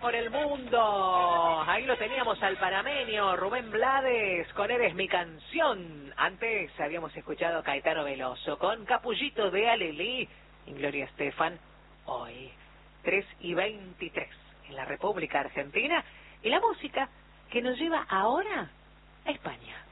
por el mundo. Ahí lo teníamos al panameño Rubén Blades con Eres mi canción. Antes habíamos escuchado a Caetano Veloso con Capullito de Alelí y Gloria Estefan. Hoy, 3:23 en la República Argentina. Y la música que nos lleva ahora a España.